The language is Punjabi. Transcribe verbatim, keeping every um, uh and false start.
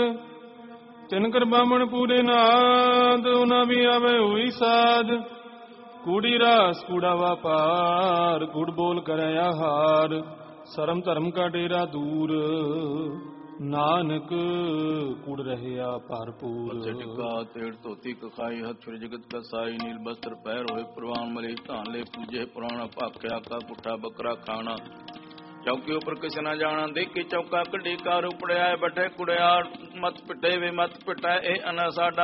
ਤਿਨ ਕਰ ਬਾਮਣ ਪੂਰੇ ਨਾਦ, ਉਹਨਾਂ ਵੀ ਆਵੇ ਹੋਈ ਸਾਧ। ਕੂੜੀ ਰਾਸ ਕੂੜਾ ਵਾਪਾਰ, ਕੂੜ ਬੋਲ ਕਰੇ ਆਹਾਰ। ਸ਼ਰਮ ਧਰਮ ਕਾ ਡੇਰਾ ਦੂਰ, ਨਾਨਕ ਕੂੜ ਰਹਿਆ ਭਰਪੂਰ। ਡਿੱਗਾ ਤੇੜ ਧੋਤੀ ਕਖਾਈ, ਹੱਥ ਫਿਰ ਜਗਤ ਕਾ ਸਾਈ। ਨੀਲ ਬਸਤਰ ਪਹਿਰ ਹੋਏ ਪ੍ਰਵਾਨ ਮਲੇ, ਧਾਨ ਲੈ ਪੂਜੇ ਪੁਰਾਣਾ। ਭਾਖਿਆ ਕਾ ਪੁੱਠਾ ਬੱਕਰਾ ਖਾਣਾ, ਚੌਕੇ ਉੱਪਰ ਕਿਸੇ ਨਾ ਜਾਣਾ। ਦੇਖੀ ਚੌਕਾ ਕੱਢੀ ਕਾਰ ਉਪੜਿਆ, ਬੈਠੇ ਕੁੜਿਆ ਮਤ ਪਿਟੇ ਵੇ ਮਤ ਪਿਟਾ। ਇਹ ਅਨਾ ਸਾਡਾ